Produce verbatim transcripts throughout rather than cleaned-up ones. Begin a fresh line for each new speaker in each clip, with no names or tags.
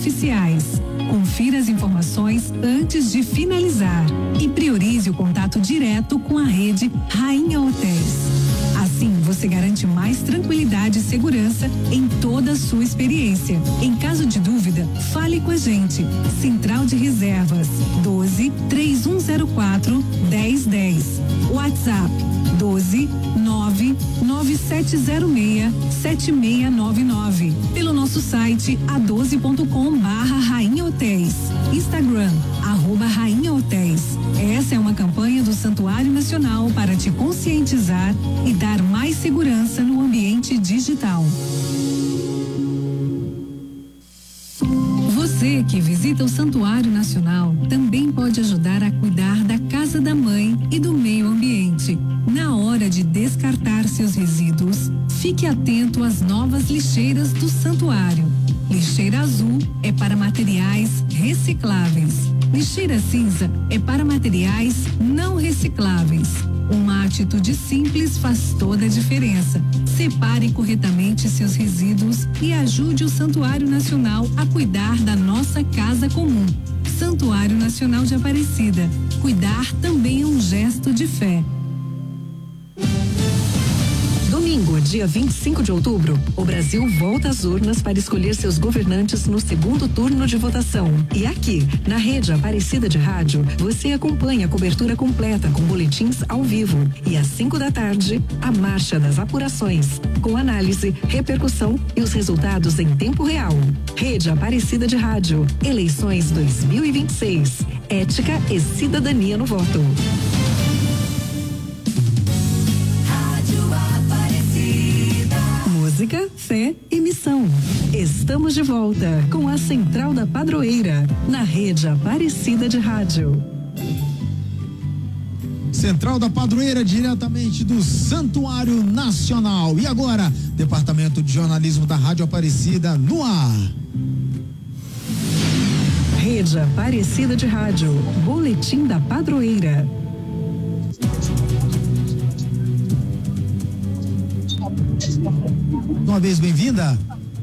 oficiais. Confira as informações antes de finalizar e priorize o contato direto com a rede Rainha Hotéis. Assim, você garante mais tranquilidade e segurança em toda a sua experiência. Em caso de dúvida, fale com a gente. Central de Reservas doze, três um zero quatro, dez dez. WhatsApp doze, nove, nove sete zero seis, sete seis nove nove. Pelo nosso site a doze ponto com barra Rainha Hotéis. Instagram, arroba Rainha Hotéis. Essa é uma campanha do Santuário Nacional para te conscientizar e dar mais segurança no ambiente digital. Você que visita o Santuário Nacional também pode ajudar a cuidar da casa da mãe e do meio ambiente. Na hora de descartar seus resíduos, fique atento às novas lixeiras do santuário. Lixeira azul é para materiais recicláveis. Lixeira cinza é para materiais não recicláveis. Uma atitude simples faz toda a diferença. Separe corretamente seus resíduos e ajude o Santuário Nacional a cuidar da nossa casa comum. Santuário Nacional de Aparecida. Cuidar também é um gesto de fé.
Domingo, dia vinte e cinco de outubro, o Brasil volta às urnas para escolher seus governantes no segundo turno de votação. E aqui, na Rede Aparecida de Rádio, você acompanha a cobertura completa com boletins ao vivo. E às cinco da tarde, a marcha das apurações, com análise, repercussão e os resultados em tempo real. Rede Aparecida de Rádio, eleições dois mil e vinte e seis. Ética e cidadania no voto. Música, fé e missão. Estamos de volta com a Central da Padroeira, na Rede Aparecida de Rádio.
Central da Padroeira, diretamente do Santuário Nacional. E agora, Departamento de Jornalismo da Rádio Aparecida no ar.
Rede Aparecida de Rádio, Boletim da Padroeira.
Uma vez bem-vinda.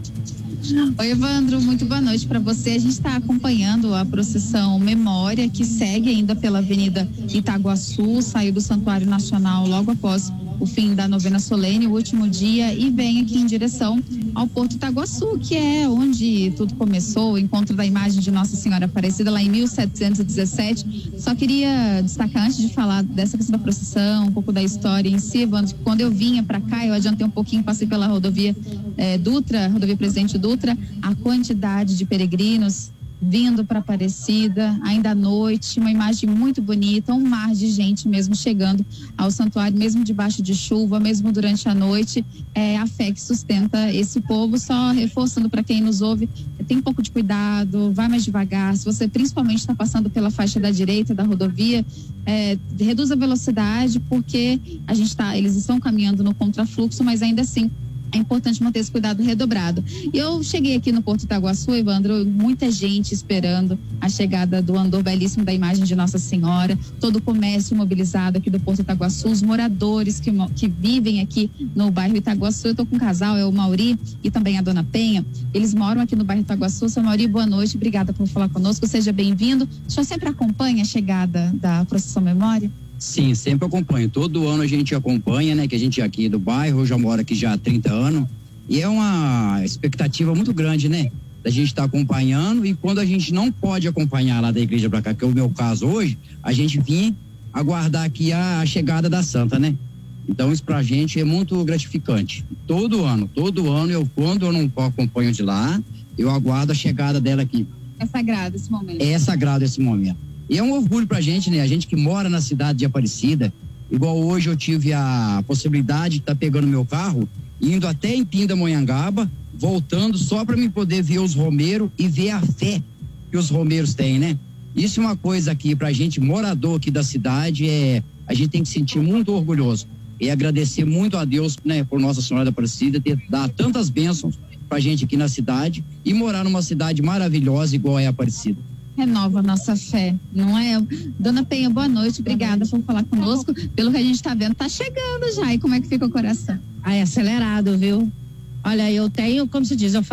Oi, Evandro, muito boa noite para você. A gente está acompanhando a procissão Memória, que segue ainda pela Avenida Itaguaçu, saiu do Santuário Nacional logo após o fim da novena solene, o último dia, e vem aqui em direção ao Porto Itaguaçu, que é onde tudo começou, o encontro da imagem de Nossa Senhora Aparecida lá em mil setecentos e dezessete. Só queria destacar, antes de falar dessa questão da procissão, um pouco da história em si, Evandro, quando eu vinha para cá, eu adiantei um pouquinho, passei pela rodovia eh, Dutra, rodovia Presidente Dutra, a quantidade de peregrinos vindo para Aparecida, ainda à noite, uma imagem muito bonita, um mar de gente mesmo chegando ao santuário, mesmo debaixo de chuva, mesmo durante a noite. É a fé que sustenta esse povo. Só reforçando para quem nos ouve, tem um pouco de cuidado, vai mais devagar. Se você principalmente está passando pela faixa da direita da rodovia, é, reduz a velocidade, porque a gente tá, eles estão caminhando no contrafluxo, mas ainda assim é importante manter esse cuidado redobrado. E eu cheguei aqui no Porto Itaguaçu, Evandro, muita gente esperando a chegada do andor belíssimo da imagem de Nossa Senhora, todo o comércio mobilizado aqui do Porto Itaguaçu, os moradores que, que vivem aqui no bairro Itaguaçu. Eu estou com um casal, é o Mauri e também a Dona Penha. Eles moram aqui no bairro Itaguaçu. Seu Mauri, boa noite, obrigada por falar conosco, seja bem-vindo. O senhor sempre acompanha a chegada da procissão Memória?
Sim, sempre acompanho. Todo ano a gente acompanha, né? Que a gente é aqui do bairro, eu já moro aqui já há trinta anos. E é uma expectativa muito grande, né? Da gente estar tá acompanhando, e quando a gente não pode acompanhar lá da igreja pra cá, que é o meu caso hoje, a gente vinha aguardar aqui a, a chegada da Santa, né? Então isso pra gente é muito gratificante. Todo ano, todo ano, eu quando eu não acompanho de lá, eu aguardo a chegada dela aqui.
É sagrado esse momento.
É sagrado esse momento. E é um orgulho pra gente, né? A gente que mora na cidade de Aparecida, igual hoje eu tive a possibilidade de estar tá pegando meu carro, indo até em Pindamonhangaba, voltando só para me poder ver os romeiros e ver a fé que os romeiros têm, né? Isso é uma coisa aqui pra gente, morador aqui da cidade, é, a gente tem que se sentir muito orgulhoso e agradecer muito a Deus, né? Por Nossa Senhora da Aparecida ter dado tantas bênçãos pra gente aqui na cidade e morar numa cidade maravilhosa igual é a Aparecida.
Renova a nossa fé, não é? Dona Penha, boa noite, obrigada por falar conosco. Pelo que a gente está vendo, tá chegando já. E como é que fica o coração?
Ah, é acelerado, viu? Olha, eu tenho, como se diz, eu